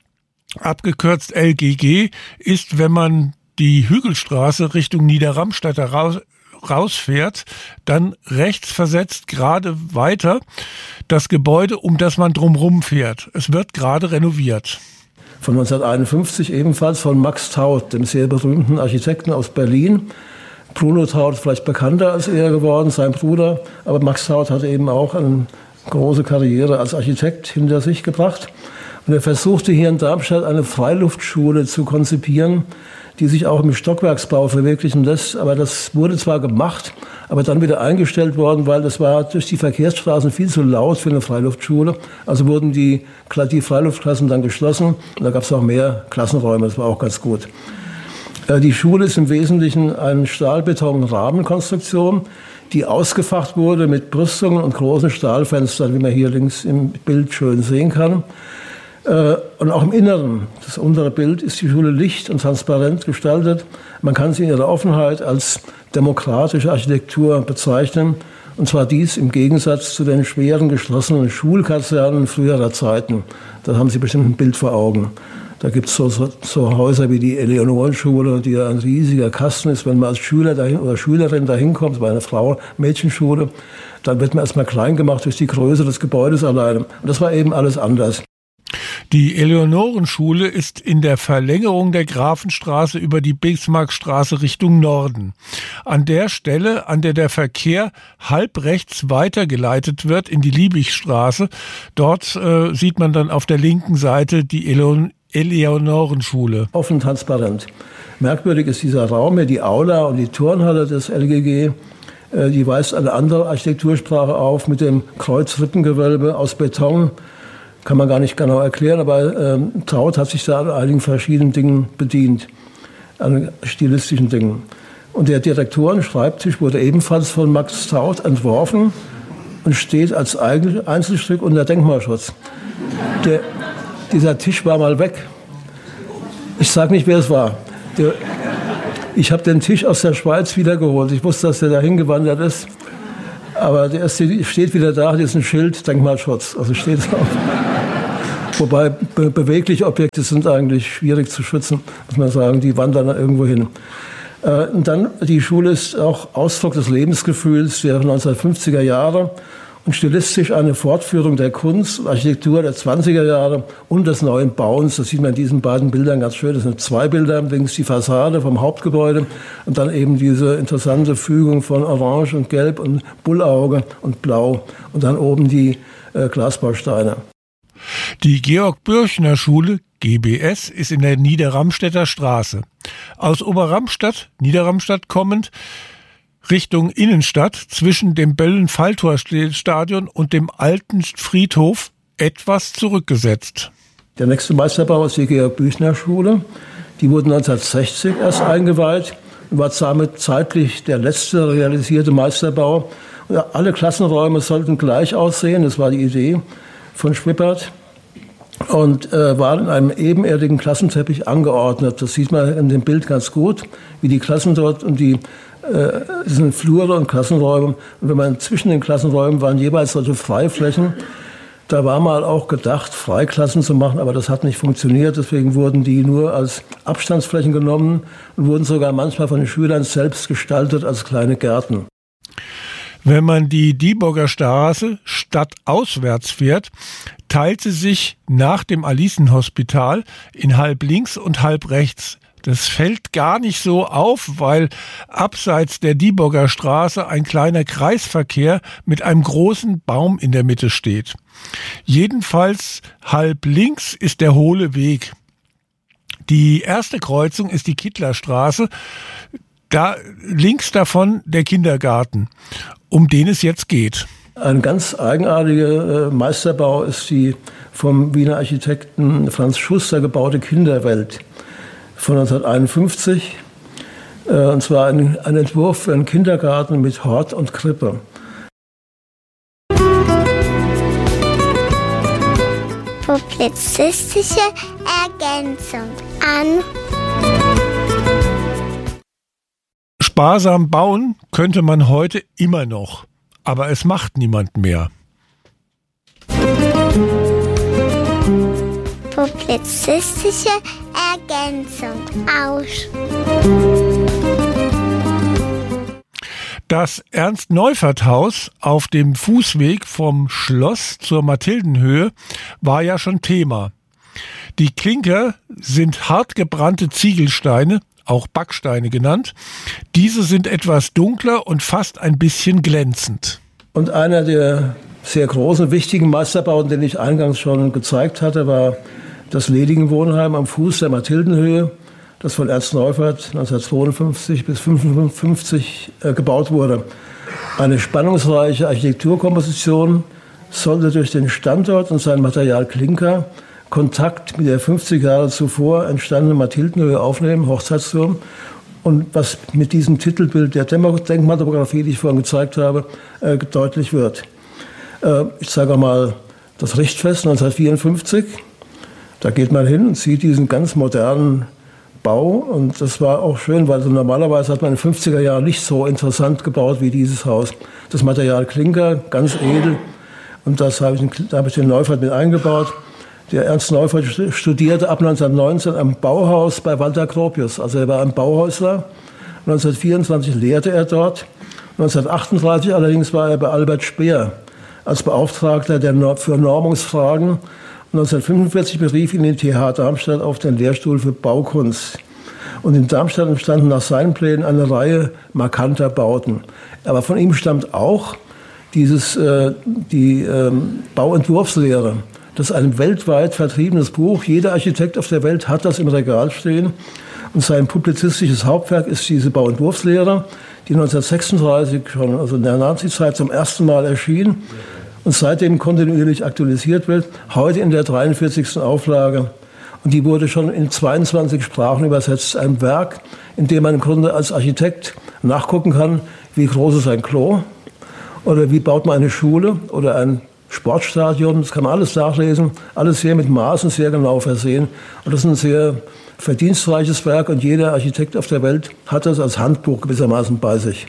abgekürzt LGG, ist, wenn man die Hügelstraße Richtung Niederramstadt rausfährt, dann rechts versetzt gerade weiter das Gebäude, um das man drumherum fährt. Es wird gerade renoviert. Von 1951 ebenfalls von Max Taut, dem sehr berühmten Architekten aus Berlin. Bruno Taut vielleicht bekannter als er geworden, sein Bruder, aber Max Taut hatte eben auch eine große Karriere als Architekt hinter sich gebracht. Und er versuchte hier in Darmstadt eine Freiluftschule zu konzipieren, die sich auch im Stockwerksbau verwirklichen lässt. Aber das wurde zwar gemacht, aber dann wieder eingestellt worden, weil das war durch die Verkehrsstraßen viel zu laut für eine Freiluftschule. Also wurden die Freiluftklassen dann geschlossen und da gab es auch mehr Klassenräume, das war auch ganz gut. Die Schule ist im Wesentlichen eine Stahlbeton-Rahmenkonstruktion, die ausgefacht wurde mit Brüstungen und großen Stahlfenstern, wie man hier links im Bild schön sehen kann. Und auch im Inneren, das untere Bild, ist die Schule licht und transparent gestaltet. Man kann sie in ihrer Offenheit als demokratische Architektur bezeichnen. Und zwar dies im Gegensatz zu den schweren, geschlossenen Schulkasernen früherer Zeiten. Da haben Sie bestimmt ein Bild vor Augen. Da gibt es so Häuser wie die Eleonorenschule, die ja ein riesiger Kasten ist. Wenn man als Schüler dahin oder Schülerin dahin kommt, bei einer Mädchenschule, dann wird man erstmal klein gemacht durch die Größe des Gebäudes alleine. Und das war eben alles anders. Die Eleonorenschule ist in der Verlängerung der Grafenstraße über die Bismarckstraße Richtung Norden. An der Stelle, an der der Verkehr halb rechts weitergeleitet wird in die Liebigstraße, dort sieht man dann auf der linken Seite die Eleonorenschule. Offen transparent. Merkwürdig ist dieser Raum hier, die Aula und die Turnhalle des LGG. Die weist eine andere Architektursprache auf mit dem Kreuzrippengewölbe aus Beton. Kann man gar nicht genau erklären, aber Taut hat sich da an einigen verschiedenen Dingen bedient, an stilistischen Dingen. Und der Direktorenschreibtisch wurde ebenfalls von Max Taut entworfen und steht als Einzelstück unter Denkmalschutz. Dieser Tisch war mal weg. Ich sage nicht, wer es war. Ich habe den Tisch aus der Schweiz wiedergeholt. Ich wusste, dass der dahin gewandert ist. Aber der steht wieder da, hier ist ein Schild, Denkmalschutz. Also steht drauf. Wobei bewegliche Objekte sind eigentlich schwierig zu schützen, muss man sagen, die wandern da irgendwo hin. Und dann, die Schule ist auch Ausdruck des Lebensgefühls der 1950er Jahre und stilistisch eine Fortführung der Kunst und Architektur der 20er Jahre und des neuen Bauens. Das sieht man in diesen beiden Bildern ganz schön. Das sind zwei Bilder, links die Fassade vom Hauptgebäude und dann eben diese interessante Fügung von Orange und Gelb und Bullauge und Blau und dann oben die Glasbausteine. Die Georg-Bürchner-Schule, GBS, ist in der Niederramstädter Straße. Aus Oberramstadt, Niederramstadt kommend, Richtung Innenstadt zwischen dem Böllen-Falltor-Stadion und dem alten Friedhof etwas zurückgesetzt. Der nächste Meisterbau ist die Georg-Büchner-Schule. Die wurde 1960 erst eingeweiht und war damit zeitlich der letzte realisierte Meisterbau. Und alle Klassenräume sollten gleich aussehen, das war die Idee von Schwippert. Und war in einem ebenerdigen Klassenteppich angeordnet. Das sieht man in dem Bild ganz gut, wie die Klassen dort und die sind Flure und Klassenräume. Und wenn man zwischen den Klassenräumen waren jeweils solche Freiflächen. Da war mal auch gedacht, Freiklassen zu machen, aber das hat nicht funktioniert. Deswegen wurden die nur als Abstandsflächen genommen und wurden sogar manchmal von den Schülern selbst gestaltet als kleine Gärten. Wenn man die Dieburger Straße stadtauswärts fährt, teilt sie sich nach dem Alisenhospital in halb links und halb rechts. Das fällt gar nicht so auf, weil abseits der Dieburger Straße ein kleiner Kreisverkehr mit einem großen Baum in der Mitte steht. Jedenfalls halb links ist der hohle Weg. Die erste Kreuzung ist die Kittlerstraße, da links davon der Kindergarten, um den es jetzt geht. Ein ganz eigenartiger Meisterbau ist die vom Wiener Architekten Franz Schuster gebaute Kinderwelt von 1951. Und zwar ein Entwurf für einen Kindergarten mit Hort und Krippe. Publizistische Ergänzung an. Sparsam bauen könnte man heute immer noch, aber es macht niemand mehr. Publizistische Ergänzung aus. Das Ernst-Neufert-Haus auf dem Fußweg vom Schloss zur Mathildenhöhe war ja schon Thema. Die Klinker sind hart gebrannte Ziegelsteine, auch Backsteine genannt. Diese sind etwas dunkler und fast ein bisschen glänzend. Und einer der sehr großen, wichtigen Meisterbauten, den ich eingangs schon gezeigt hatte, war das Ledigen-Wohnheim am Fuß der Mathildenhöhe, das von Ernst Neufert 1952 bis 1955 gebaut wurde. Eine spannungsreiche Architekturkomposition sollte durch den Standort und sein Material Klinker Kontakt mit der 50 Jahre zuvor entstandenen Mathildenhöhe aufnehmen, Hochzeitsturm. Und was mit diesem Titelbild der Denkmaltopographie, die ich vorhin gezeigt habe, deutlich wird. Ich zeige mal das Richtfest 1954. Da geht man hin und sieht diesen ganz modernen Bau. Und das war auch schön, weil normalerweise hat man in den 50er Jahren nicht so interessant gebaut wie dieses Haus. Das Material Klinker, ganz edel. Und da habe ich den Neufert mit eingebaut. Der Ernst Neufert studierte ab 1919 am Bauhaus bei Walter Gropius. Also er war ein Bauhäusler. 1924 lehrte er dort. 1938 allerdings war er bei Albert Speer als Beauftragter für Normungsfragen. 1945 berief ihn die TH Darmstadt auf den Lehrstuhl für Baukunst. Und in Darmstadt entstanden nach seinen Plänen eine Reihe markanter Bauten. Aber von ihm stammt auch die Bauentwurfslehre. Das ist ein weltweit vertriebenes Buch. Jeder Architekt auf der Welt hat das im Regal stehen. Und sein publizistisches Hauptwerk ist diese Bauentwurfslehre, die 1936 schon, also in der Nazizeit, zum ersten Mal erschien und seitdem kontinuierlich aktualisiert wird. Heute in der 43. Auflage. Und die wurde schon in 22 Sprachen übersetzt. Ein Werk, in dem man im Grunde als Architekt nachgucken kann, wie groß ist ein Klo oder wie baut man eine Schule oder ein Sportstadion, das kann man alles nachlesen, alles sehr mit Maßen sehr genau versehen. Und das ist ein sehr verdienstreiches Werk und jeder Architekt auf der Welt hat das als Handbuch gewissermaßen bei sich.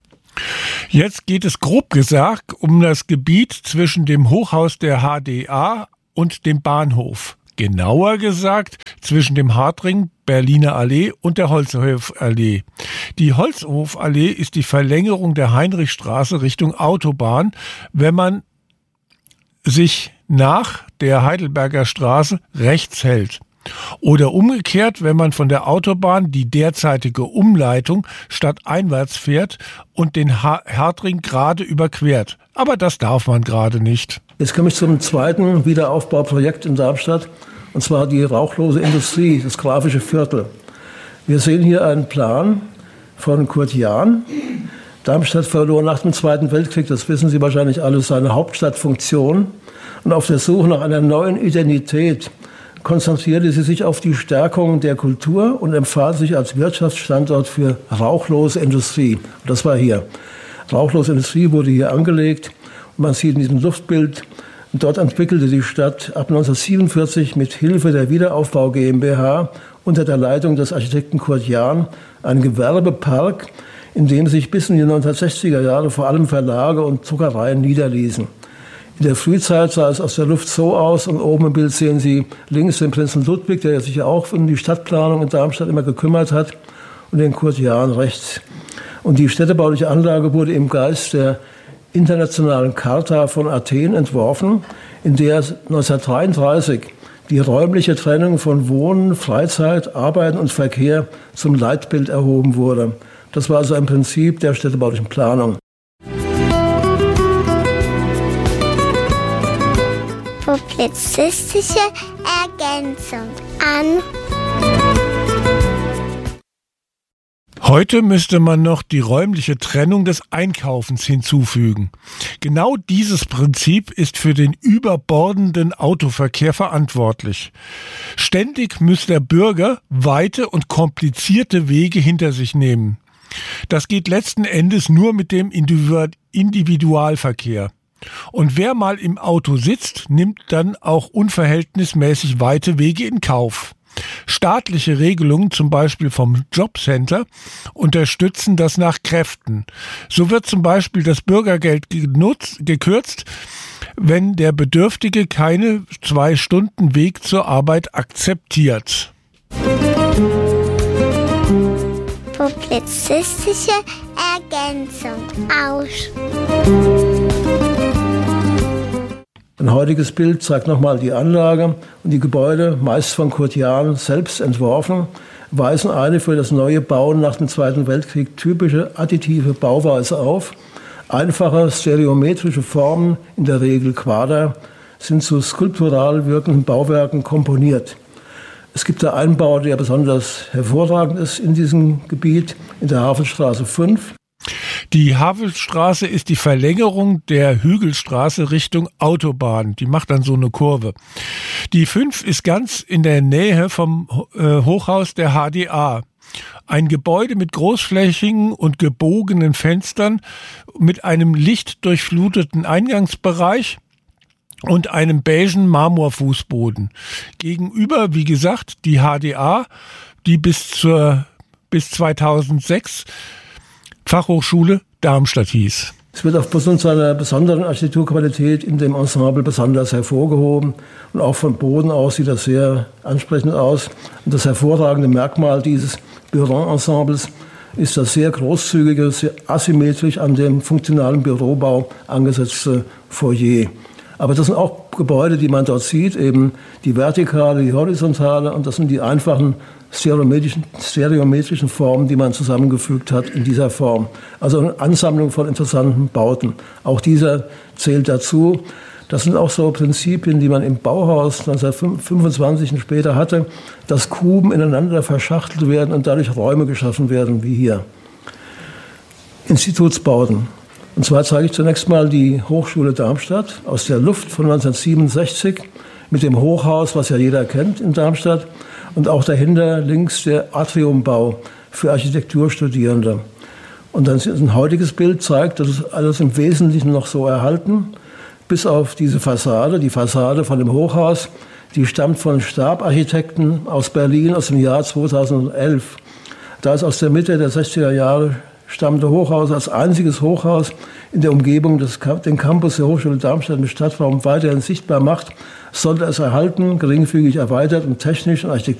Jetzt geht es grob gesagt um das Gebiet zwischen dem Hochhaus der HDA und dem Bahnhof. Genauer gesagt zwischen dem Hartring, Berliner Allee und der Holzhofallee. Die Holzhofallee ist die Verlängerung der Heinrichstraße Richtung Autobahn, wenn man sich nach der Heidelberger Straße rechts hält. Oder umgekehrt, wenn man von der Autobahn die derzeitige Umleitung stadteinwärts fährt und den Hartring gerade überquert. Aber das darf man gerade nicht. Jetzt komme ich zum zweiten Wiederaufbauprojekt in Darmstadt, und zwar die rauchlose Industrie, das grafische Viertel. Wir sehen hier einen Plan von Kurt Jahn. Darmstadt verlor nach dem Zweiten Weltkrieg, das wissen Sie wahrscheinlich alle, seine Hauptstadtfunktion. Und auf der Suche nach einer neuen Identität konzentrierte sie sich auf die Stärkung der Kultur und empfahl sich als Wirtschaftsstandort für rauchlose Industrie. Und das war hier. Rauchlose Industrie wurde hier angelegt. Und man sieht in diesem Luftbild, dort entwickelte die Stadt ab 1947 mit Hilfe der Wiederaufbau GmbH unter der Leitung des Architekten Kurt Jahn einen Gewerbepark, in dem sich bis in die 1960er Jahre vor allem Verlage und Druckereien niederließen. In der Frühzeit sah es aus der Luft so aus, und oben im Bild sehen Sie links den Prinzen Ludwig, der sich ja auch um die Stadtplanung in Darmstadt immer gekümmert hat, und den Kurt Jahn rechts. Und die städtebauliche Anlage wurde im Geist der internationalen Charta von Athen entworfen, in der 1933 die räumliche Trennung von Wohnen, Freizeit, Arbeiten und Verkehr zum Leitbild erhoben wurde. Das war also ein Prinzip der städtebaulichen Planung. Publizistische Ergänzung an. Heute müsste man noch die räumliche Trennung des Einkaufens hinzufügen. Genau dieses Prinzip ist für den überbordenden Autoverkehr verantwortlich. Ständig muss der Bürger weite und komplizierte Wege hinter sich nehmen. Das geht letzten Endes nur mit dem Individualverkehr. Und wer mal im Auto sitzt, nimmt dann auch unverhältnismäßig weite Wege in Kauf. Staatliche Regelungen, zum Beispiel vom Jobcenter, unterstützen das nach Kräften. So wird zum Beispiel das Bürgergeld gekürzt, wenn der Bedürftige keine 2 Stunden Weg zur Arbeit akzeptiert. Publizistische Ergänzung aus. Ein heutiges Bild zeigt nochmal die Anlage und die Gebäude, meist von Kurt Jahn selbst entworfen, weisen eine für das neue Bauen nach dem Zweiten Weltkrieg typische additive Bauweise auf. Einfache stereometrische Formen, in der Regel Quader, sind zu skulptural wirkenden Bauwerken komponiert. Es gibt da einen Bau, der besonders hervorragend ist in diesem Gebiet, in der Havelstraße 5. Die Havelstraße ist die Verlängerung der Hügelstraße Richtung Autobahn. Die macht dann so eine Kurve. Die 5 ist ganz in der Nähe vom Hochhaus der HDA. Ein Gebäude mit großflächigen und gebogenen Fenstern, mit einem lichtdurchfluteten Eingangsbereich und einem beigen Marmorfußboden. Gegenüber, wie gesagt, die HDA, die bis 2006 Fachhochschule Darmstadt hieß. Es wird aufgrund seiner besonderen Architekturqualität in dem Ensemble besonders hervorgehoben. Und auch von Boden aus sieht das sehr ansprechend aus. Und das hervorragende Merkmal dieses Büroensembles ist das sehr großzügige, sehr asymmetrisch an dem funktionalen Bürobau angesetzte Foyer. Aber das sind auch Gebäude, die man dort sieht, eben die vertikale, die horizontale, und das sind die einfachen stereometrischen Formen, die man zusammengefügt hat in dieser Form. Also eine Ansammlung von interessanten Bauten. Auch dieser zählt dazu. Das sind auch so Prinzipien, die man im Bauhaus 1925 und später hatte, dass Kuben ineinander verschachtelt werden und dadurch Räume geschaffen werden, wie hier. Institutsbauten. Und zwar zeige ich zunächst mal die Hochschule Darmstadt aus der Luft von 1967 mit dem Hochhaus, was ja jeder kennt in Darmstadt. Und auch dahinter links der Atriumbau für Architekturstudierende. Und dann ein heutiges Bild zeigt, das ist alles im Wesentlichen noch so erhalten, bis auf diese Fassade, die Fassade von dem Hochhaus, die stammt von Stab-Architekten aus Berlin aus dem Jahr 2011. Da ist aus der Mitte der 60er Jahre stammende Hochhaus als einziges Hochhaus in der Umgebung den Campus der Hochschule Darmstadt mit Stadtraum weiterhin sichtbar macht, sollte es erhalten, geringfügig erweitert und technisch und architektonisch